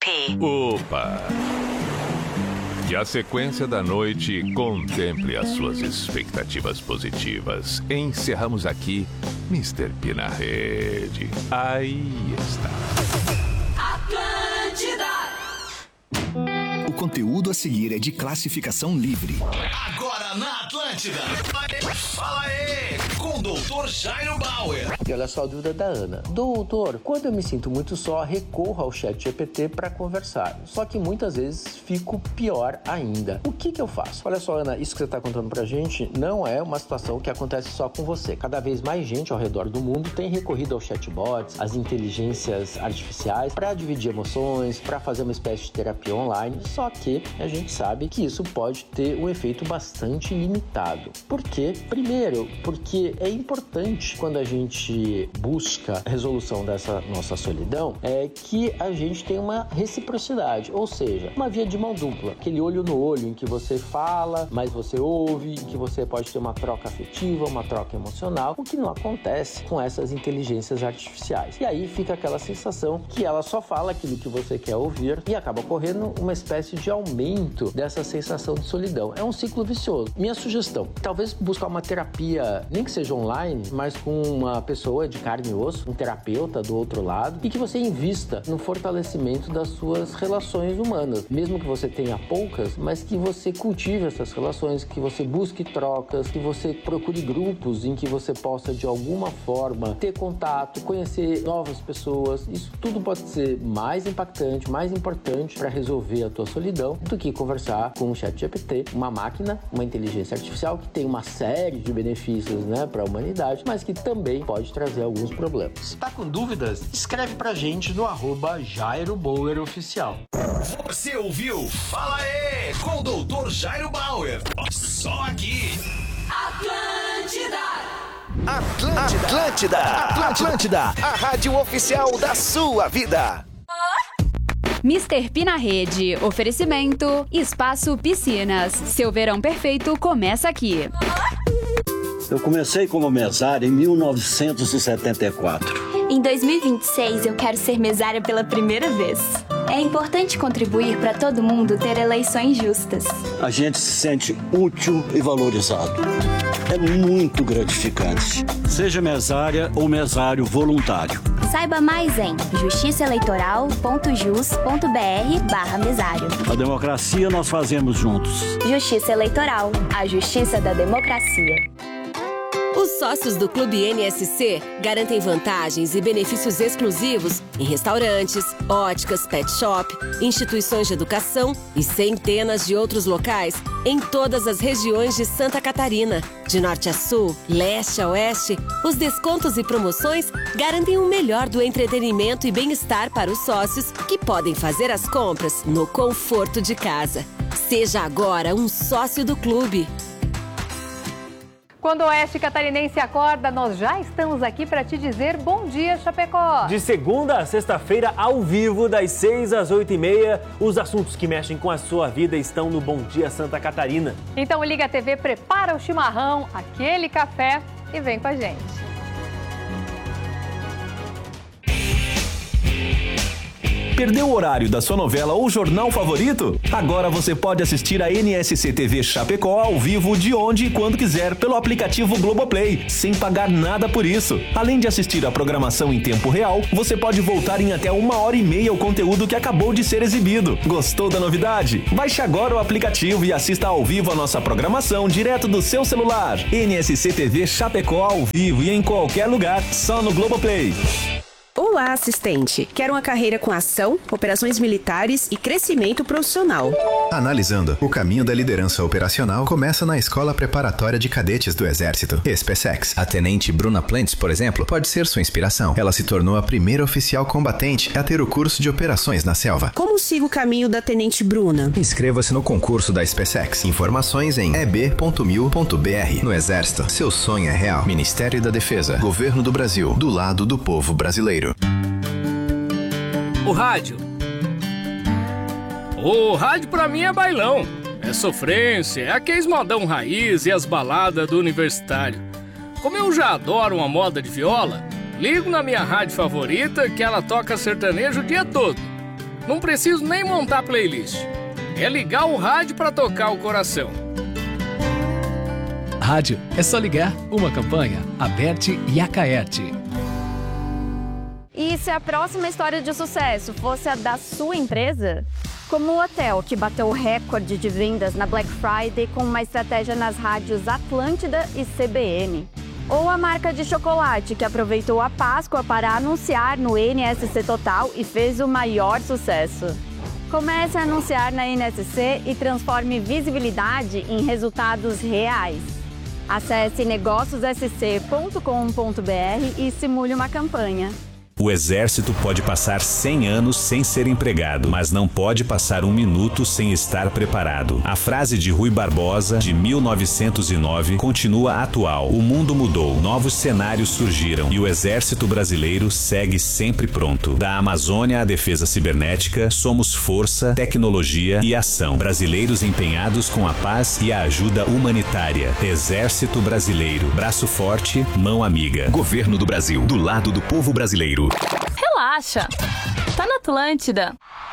P. Opa! Que a sequência da noite contemple as suas expectativas positivas. Encerramos aqui Mr. P na rede. Aí está. Atlântida. O conteúdo a seguir é de classificação livre. Agora na Atlântida. Fala aí, com o Dr. Jairo Bauer. E olha só a dúvida da Ana. Doutor, quando eu me sinto muito só, recorro ao ChatGPT para conversar. Só que muitas vezes fico pior ainda. O que eu faço? Olha só, Ana, isso que você está contando pra gente não é uma situação que acontece só com você. Cada vez mais gente ao redor do mundo tem recorrido aos chatbots, às inteligências artificiais, para dividir emoções, para fazer uma espécie de terapia online. Só que a gente sabe que isso pode ter um efeito bastante limitado. Por quê? Primeiro, porque é importante quando a gente busca a resolução dessa nossa solidão, é que a gente tem uma reciprocidade, ou seja, uma via de mão dupla, aquele olho no olho em que você fala, mas você ouve, em que você pode ter uma troca afetiva, uma troca emocional, o que não acontece com essas inteligências artificiais. E aí fica aquela sensação que ela só fala aquilo que você quer ouvir e acaba ocorrendo uma espécie de aumento dessa sensação de solidão. É um ciclo vicioso. Minha sugestão, talvez buscar uma terapia, nem que seja online, mas com uma pessoa de carne e osso, um terapeuta do outro lado, e que você invista no fortalecimento das suas relações humanas. Mesmo que você tenha poucas, mas que você cultive essas relações, que você busque trocas, que você procure grupos em que você possa, de alguma forma, ter contato, conhecer novas pessoas. Isso tudo pode ser mais impactante, mais importante para resolver a tua solidão do que conversar com o ChatGPT, uma máquina, uma inteligência artificial que tem uma série de benefícios, né, para a humanidade, mas que também pode trazer alguns problemas. Tá com dúvidas? Escreve pra gente no @JairoBauerOficial. Você ouviu? Fala aí, com o Dr. Jairo Bauer. Só aqui. Atlântida, a rádio oficial da sua vida. Mr. P na rede. Oferecimento Espaço Piscinas. Seu verão perfeito começa aqui. Eu comecei como mesário em 1974. Em 2026, eu quero ser mesária pela primeira vez. É importante contribuir para todo mundo ter eleições justas. A gente se sente útil e valorizado. É muito gratificante. Seja mesária ou mesário voluntário. Saiba mais em justiçaeleitoral.jus.br/mesário. A democracia nós fazemos juntos. Justiça Eleitoral, a justiça da democracia. Os sócios do Clube NSC garantem vantagens e benefícios exclusivos em restaurantes, óticas, pet shop, instituições de educação e centenas de outros locais em todas as regiões de Santa Catarina. De norte a sul, leste a oeste, os descontos e promoções garantem o melhor do entretenimento e bem-estar para os sócios que podem fazer as compras no conforto de casa. Seja agora um sócio do clube. Quando o Oeste Catarinense acorda, nós já estamos aqui para te dizer bom dia, Chapecó. De segunda a sexta-feira, ao vivo, das 6 às 8h30, os assuntos que mexem com a sua vida estão no Bom Dia Santa Catarina. Então liga a TV, prepara o chimarrão, aquele café e vem com a gente. Perdeu o horário da sua novela ou jornal favorito? Agora você pode assistir a NSC TV Chapecó ao vivo de onde e quando quiser pelo aplicativo Globoplay, sem pagar nada por isso. Além de assistir a programação em tempo real, você pode voltar em até 1h30 ao conteúdo que acabou de ser exibido. Gostou da novidade? Baixe agora o aplicativo e assista ao vivo a nossa programação direto do seu celular. NSC TV Chapecó ao vivo e em qualquer lugar, só no Globoplay. Olá, assistente. Quero uma carreira com ação, operações militares e crescimento profissional. Analisando, o caminho da liderança operacional começa na Escola Preparatória de Cadetes do Exército, SPSEX. A tenente Bruna Plentes, por exemplo, pode ser sua inspiração. Ela se tornou a primeira oficial combatente a ter o curso de operações na selva. Como sigo o caminho da tenente Bruna? Inscreva-se no concurso da SPSEX. Informações em eb.mil.br. No Exército, seu sonho é real. Ministério da Defesa, Governo do Brasil, do lado do povo brasileiro. O rádio pra mim é bailão, é sofrência, é aqueles modão raiz e as baladas do universitário. Como eu já adoro uma moda de viola, ligo na minha rádio favorita que ela toca sertanejo o dia todo. Não preciso nem montar playlist. É ligar o rádio para tocar o coração. Rádio é só ligar. Uma campanha, Aberte e Acaerte. E se a próxima história de sucesso fosse a da sua empresa? Como o hotel que bateu o recorde de vendas na Black Friday com uma estratégia nas rádios Atlântida e CBN. Ou a marca de chocolate que aproveitou a Páscoa para anunciar no NSC Total e fez o maior sucesso. Comece a anunciar na NSC e transforme visibilidade em resultados reais. Acesse negóciossc.com.br e simule uma campanha. O Exército pode passar 100 anos sem ser empregado, mas não pode passar um minuto sem estar preparado. A frase de Rui Barbosa, de 1909, continua atual. O mundo mudou, novos cenários surgiram e o Exército Brasileiro segue sempre pronto. Da Amazônia à defesa cibernética, somos força, tecnologia e ação. Brasileiros empenhados com a paz e a ajuda humanitária. Exército Brasileiro. Braço forte, mão amiga. Governo do Brasil, do lado do povo brasileiro. Relaxa, tá na Atlântida.